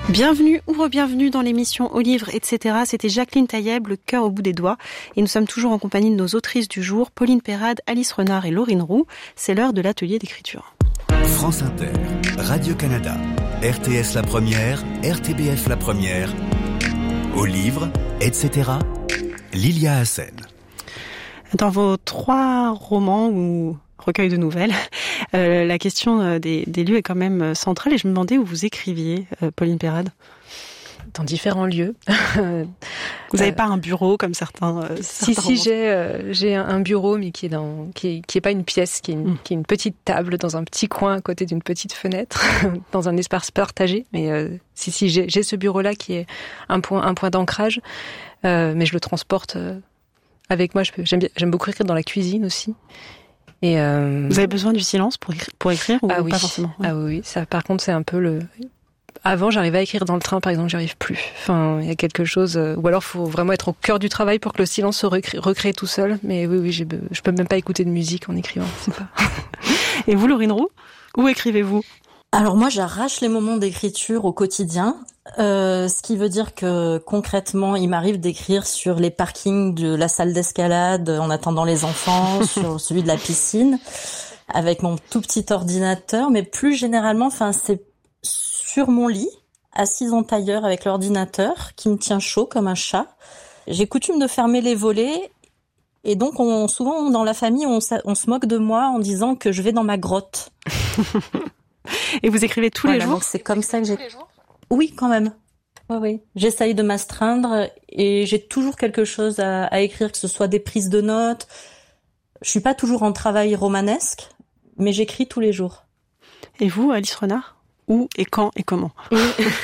Bienvenue ou re-bienvenue dans l'émission Au livre, etc. C'était Jacqueline Taïeb, le cœur au bout des doigts. Et nous sommes toujours en compagnie de nos autrices du jour, Pauline Perrade, Alice Renard et Laurine Roux. C'est l'heure de l'atelier d'écriture. France Inter, Radio-Canada, RTS La Première, RTBF La Première, Au livre, etc. Lilia Hassen. Dans vos 3 romans ou recueils de nouvelles, la question des lieux est quand même centrale et je me demandais où vous écriviez, Pauline Perrade. Dans différents lieux. Vous n'avez pas un bureau comme certains Si, j'ai un bureau, mais qui est pas une pièce, qui est une petite table dans un petit coin à côté d'une petite fenêtre, dans un espace partagé. Mais j'ai ce bureau-là qui est un point d'ancrage, mais je le transporte avec moi. J'aime beaucoup écrire dans la cuisine aussi. Et vous avez besoin du silence pour écrire ou oui. Pas forcément? Ah oui, ça par contre c'est un peu le... Avant, j'arrivais à écrire dans le train, par exemple, j'y arrive plus. Enfin, il y a quelque chose... Ou alors, il faut vraiment être au cœur du travail pour que le silence se recrée tout seul. Mais oui, je peux même pas écouter de musique en écrivant. C'est pas... Et vous, Laurine Roux, où écrivez-vous? Alors moi, j'arrache les moments d'écriture au quotidien, ce qui veut dire que concrètement, il m'arrive d'écrire sur les parkings de la salle d'escalade en attendant les enfants, sur celui de la piscine, avec mon tout petit ordinateur. Mais plus généralement, c'est sur mon lit, assise en tailleur avec l'ordinateur, qui me tient chaud comme un chat. J'ai coutume de fermer les volets, et donc souvent dans la famille, on se moque de moi en disant que je vais dans ma grotte. Et vous écrivez tous les jours? Donc c'est comme ça que j'ai... Oui, quand même. Oui. J'essaye de m'astreindre et j'ai toujours quelque chose à écrire, que ce soit des prises de notes. Je suis pas toujours en travail romanesque, mais j'écris tous les jours. Et vous, Alice Renard? Où et quand et comment? Oui.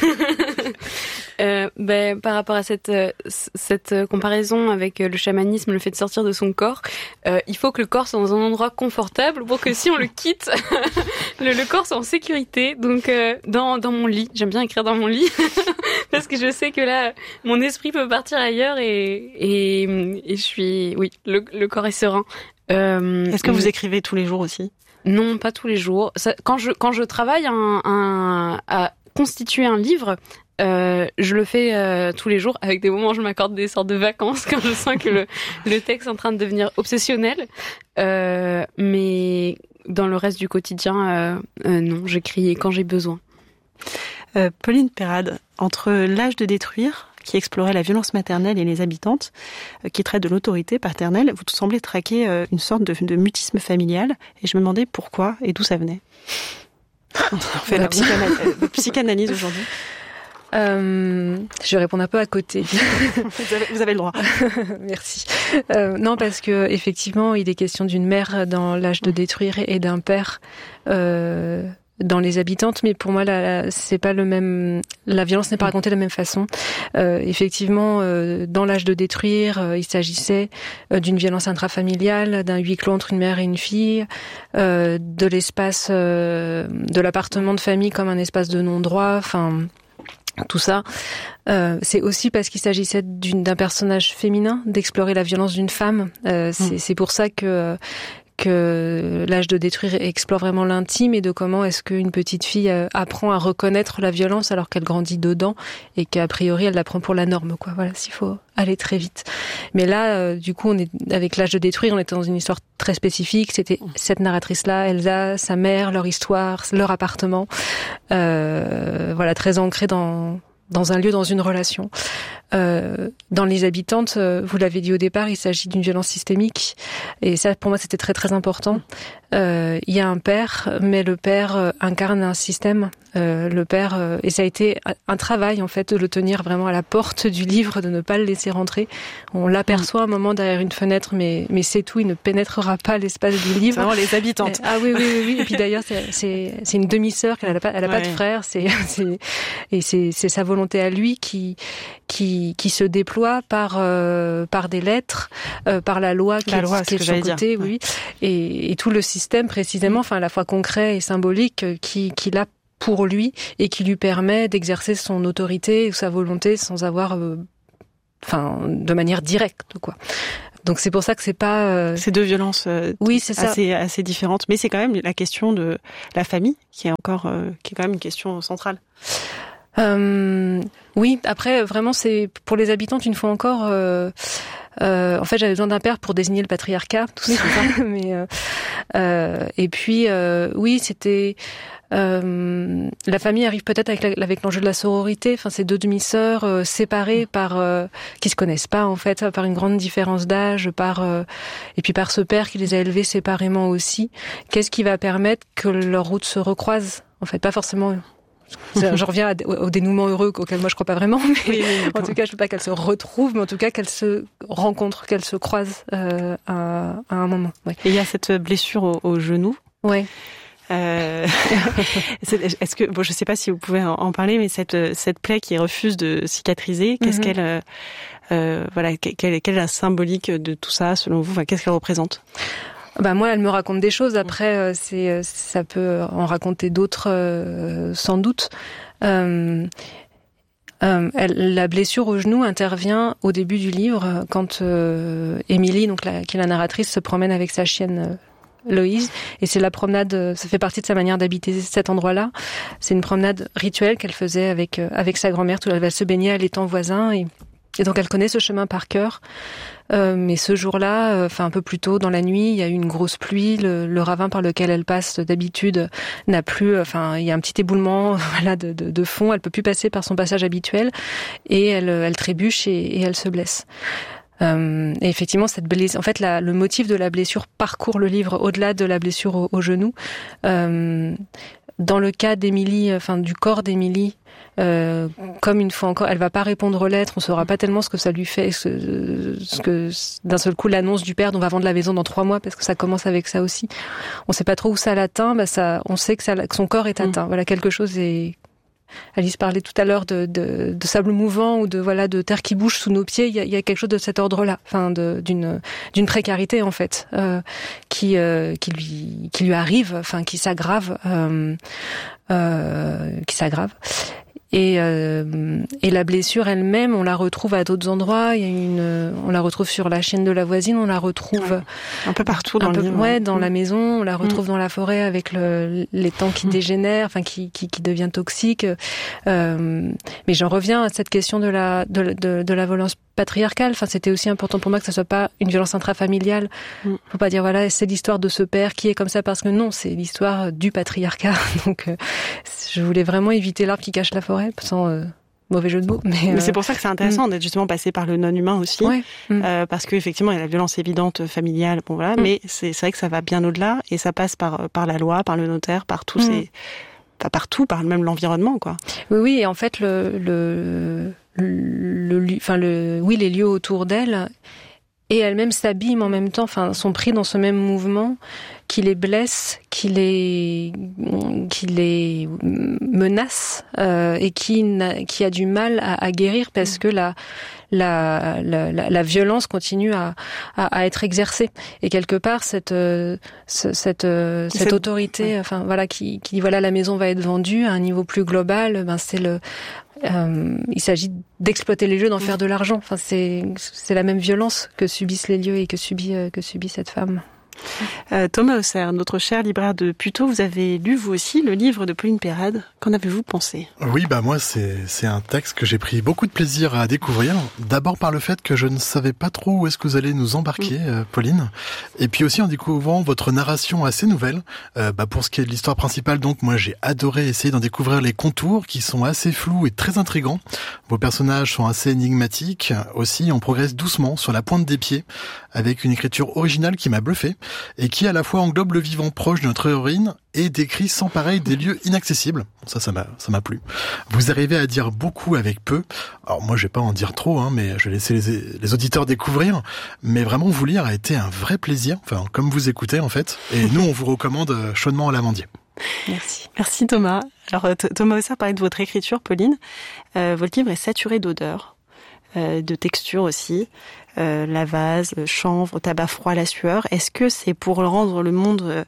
Par rapport à cette comparaison avec le chamanisme, le fait de sortir de son corps, il faut que le corps soit dans un endroit confortable pour que si on le quitte, le corps soit en sécurité. Donc dans mon lit, j'aime bien écrire dans mon lit parce que je sais que là mon esprit peut partir ailleurs et je suis le corps est serein. Est-ce que vous écrivez tous les jours aussi? Non, pas tous les jours. Quand je travaille à constituer un livre, je le fais tous les jours. Avec des moments où je m'accorde des sortes de vacances quand je sens que le texte est en train de devenir obsessionnel. Mais dans le reste du quotidien, non, j'écris quand j'ai besoin. Pauline Perrade, entre L'âge de détruire, qui explorait la violence maternelle et les habitantes, qui traite de l'autorité paternelle, vous semblez traquer une sorte de mutisme familial, et je me demandais pourquoi et d'où ça venait. On fait la psychanalyse aujourd'hui. Je vais répondre un peu à côté. Vous avez le droit. Merci. Non, parce que effectivement, il est question d'une mère dans L'âge de détruire et d'un père dans Les habitantes, mais pour moi, c'est pas le même. La violence n'est pas racontée de la même façon. Effectivement, dans L'âge de détruire, il s'agissait d'une violence intrafamiliale, d'un huis clos entre une mère et une fille, de l'espace, de l'appartement de famille comme un espace de non-droit. Enfin, tout ça. C'est aussi parce qu'il s'agissait d'un personnage féminin, d'explorer la violence d'une femme. C'est pour ça que L'âge de détruire explore vraiment l'intime et de comment est-ce qu'une petite fille apprend à reconnaître la violence alors qu'elle grandit dedans et qu'a priori elle l'apprend pour la norme, quoi. Voilà, s'il faut aller très vite. Mais là, du coup, avec L'âge de détruire, on était dans une histoire très spécifique. C'était cette narratrice-là, Elsa, sa mère, leur histoire, leur appartement, voilà, très ancré dans un lieu, dans une relation. Dans Les habitantes, vous l'avez dit au départ, il s'agit d'une violence systémique. Et ça, pour moi, c'était très, très important. Il y a un père, mais le père incarne un système. Le père, et ça a été un travail, en fait, de le tenir vraiment à la porte du livre, de ne pas le laisser rentrer. On l'aperçoit un moment derrière une fenêtre, mais c'est tout, il ne pénétrera pas l'espace du livre. C'est vraiment Les habitantes. Ah oui. Et puis d'ailleurs, c'est une demi-sœur, elle a pas de frère, c'est sa volonté à lui qui se déploie par des lettres, par la loi qui est de son côté, oui. Et tout le système précisément, enfin à la fois concret et symbolique, qu'il a pour lui et qui lui permet d'exercer son autorité ou sa volonté sans avoir, de manière directe, quoi. Donc c'est pour ça que c'est pas ces deux violences oui, c'est ça. assez différentes, mais c'est quand même la question de la famille qui est quand même une question centrale. Oui, après, vraiment, c'est pour les habitantes, une fois encore... en fait, j'avais besoin d'un père pour désigner le patriarcat, tout ça. Mais et puis, oui, c'était... la famille arrive peut-être avec l'enjeu de la sororité. Enfin, ces deux demi-sœurs séparées qui se connaissent pas en fait, par une grande différence d'âge, et puis par ce père qui les a élevées séparément aussi. Qu'est-ce qui va permettre que leurs routes se recroisent? En fait, pas forcément. Je reviens au dénouement heureux auquel moi je crois pas vraiment, mais oui, en tout cas je veux pas qu'elles se retrouvent, mais en tout cas qu'elles se rencontrent, qu'elles se croisent à un moment. Ouais. Et il y a cette blessure au genou. Ouais. Est-ce que je sais pas si vous pouvez en parler, mais cette plaie qui refuse de cicatriser, qu'est-ce qu'elle quelle est la symbolique de tout ça selon vous? Enfin, qu'est-ce qu'elle représente? Moi, elle me raconte des choses. Après, ça peut en raconter d'autres, sans doute. La blessure au genou intervient au début du livre, quand Émilie, qui est la narratrice, se promène avec sa chienne Loïse, et c'est la promenade, ça fait partie de sa manière d'habiter cet endroit-là. C'est une promenade rituelle qu'elle faisait avec sa grand-mère. Elle va se baigner à l'étang voisin, et donc elle connaît ce chemin par cœur. Mais ce jour-là, un peu plus tôt dans la nuit, il y a eu une grosse pluie. Le ravin par lequel elle passe d'habitude n'a plus. Il y a un petit éboulement, de fond. Elle peut plus passer par son passage habituel, et elle trébuche et elle se blesse. Et effectivement, cette blessure, en fait, le motif de la blessure parcourt le livre au-delà de la blessure au genou. Dans le cas d'Émilie, du corps d'Émilie, comme une fois encore, elle va pas répondre aux lettres, on saura pas tellement ce que ça lui fait, ce que d'un seul coup l'annonce du père, on va vendre la maison dans 3 mois, parce que ça commence avec ça aussi. On sait pas trop où ça l'atteint, on sait que son corps est atteint. Voilà, quelque chose est... Alice parlait tout à l'heure de sable mouvant ou de terre qui bouge sous nos pieds. Il y a quelque chose de cet ordre-là, d'une précarité en fait, qui lui arrive, qui s'aggrave, Et la blessure elle-même, on la retrouve à d'autres endroits. On la retrouve sur la chaîne de la voisine, on la retrouve un peu partout dans le livre. Ouais, dans la maison, on la retrouve dans la forêt avec l'étang qui dégénère, qui devient toxique. Mais j'en reviens à cette question de la violence patriarcale. C'était aussi important pour moi que ça soit pas une violence intrafamiliale. Faut pas dire c'est l'histoire de ce père qui est comme ça, parce que non, c'est l'histoire du patriarcat. Donc je voulais vraiment éviter l'arbre qui cache la forêt, sans mauvais jeu de mots. Mais c'est pour ça que c'est intéressant d'être justement passé par le non-humain aussi, parce que effectivement il y a la violence évidente familiale, mais c'est vrai que ça va bien au-delà, et ça passe par la loi, par le notaire, par tous pas partout, par même l'environnement, quoi. Oui, et en fait les lieux autour d'elle et elle-même s'abîment en même temps, sont pris dans ce même mouvement qui les blesse, qui les menace, et qui a du mal à guérir, parce que la violence continue à être exercée. Et quelque part, cette autorité, qui dit la maison va être vendue à un niveau plus global, il s'agit d'exploiter les lieux, d'en faire de l'argent. C'est la même violence que subissent les lieux et que subit cette femme. Thomas Hausser, notre cher libraire de Puteaux, vous avez lu vous aussi le livre de Pauline Perrade. Qu'en avez-vous pensé? Oui, moi c'est un texte que j'ai pris beaucoup de plaisir à découvrir. D'abord par le fait que je ne savais pas trop où est-ce que vous allez nous embarquer, Pauline. Et puis aussi en découvrant votre narration assez nouvelle. Pour ce qui est de l'histoire principale, donc moi j'ai adoré essayer d'en découvrir les contours qui sont assez flous et très intrigants. Vos personnages sont assez énigmatiques. Aussi, on progresse doucement sur la pointe des pieds avec une écriture originale qui m'a bluffé, et qui à la fois englobe le vivant proche de notre héroïne et décrit sans pareil des lieux inaccessibles. Ça m'a plu. Vous arrivez à dire beaucoup avec peu. Alors moi je vais pas en dire trop, mais je vais laisser les auditeurs découvrir. Mais vraiment vous lire a été un vrai plaisir, comme vous écoutez en fait. Et nous on vous recommande chaudement à l'Amandier. Merci Thomas. Alors Thomas Hausser parlait de votre écriture, Pauline. Votre livre est saturé d'odeurs, de textures aussi. La vase, le chanvre, tabac froid, la sueur. Est-ce que c'est pour rendre le monde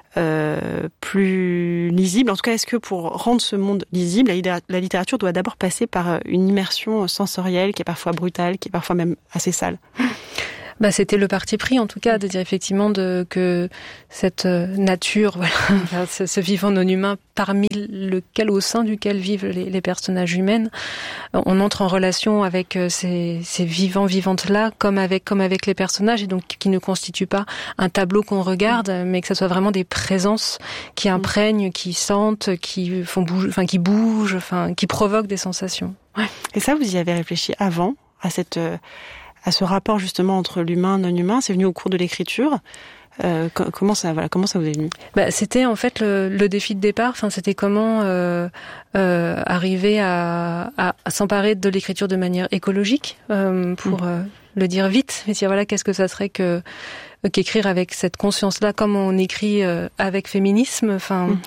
plus lisible? En tout cas, est-ce que pour rendre ce monde lisible, la littérature doit d'abord passer par une immersion sensorielle qui est parfois brutale, qui est parfois même assez sale? C'était le parti pris, en tout cas, de dire effectivement que cette nature, voilà, ce vivant non humain au sein duquel vivent les personnages humains, on entre en relation avec ces vivantes-là, comme avec les personnages, et donc qui ne constituent pas un tableau qu'on regarde, mais que ce soit vraiment des présences qui imprègnent, qui sentent, qui font bouger, qui bougent, qui provoquent des sensations. Ouais. Et ça, vous y avez réfléchi avant, à ce rapport justement entre l'humain et non humain? C'est venu au cours de l'écriture? Comment ça vous est venu? C'était en fait le défi de départ. C'était comment arriver à s'emparer de l'écriture de manière écologique, pour le dire vite, et dire voilà, qu'est-ce que ça serait qu'écrire avec cette conscience-là, comme on écrit avec féminisme.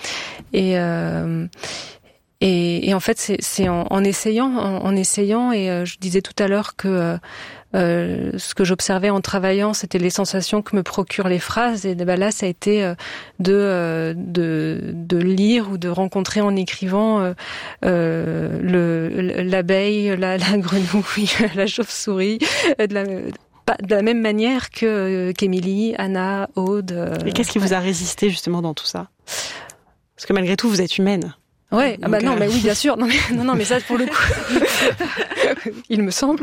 Et en fait, c'est en essayant. Et je disais tout à l'heure que ce que j'observais en travaillant, c'était les sensations que me procurent les phrases. Et là, ça a été de lire ou de rencontrer en écrivant l'abeille, la grenouille, la chauve-souris, de la même manière qu'Émilie, Anna, Aude. Et qu'est-ce qui vous a résisté justement dans tout ça? Parce que malgré tout, vous êtes humaine. Ouais, non, mais oui, bien sûr. Non, mais ça, pour le coup, il me semble.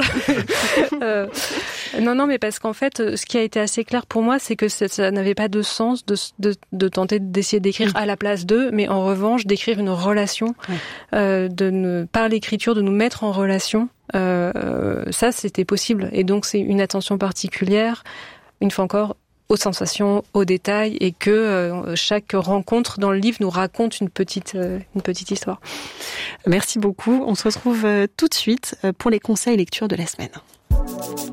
Non, mais parce qu'en fait, ce qui a été assez clair pour moi, c'est que ça n'avait pas de sens de tenter d'essayer d'écrire à la place d'eux, mais en revanche, d'écrire une relation, par l'écriture, de nous mettre en relation. Ça, c'était possible. Et donc, c'est une attention particulière, une fois encore, aux sensations, aux détails, et que chaque rencontre dans le livre nous raconte une petite histoire. Merci beaucoup. On se retrouve tout de suite pour les conseils lecture de la semaine.